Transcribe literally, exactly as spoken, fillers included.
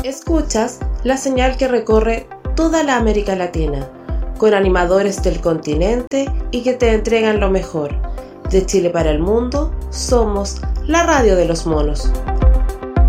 Escuchas la señal que recorre toda la América Latina, con animadores del continente y que te entregan lo mejor. De Chile para el mundo, somos la radio de los monos.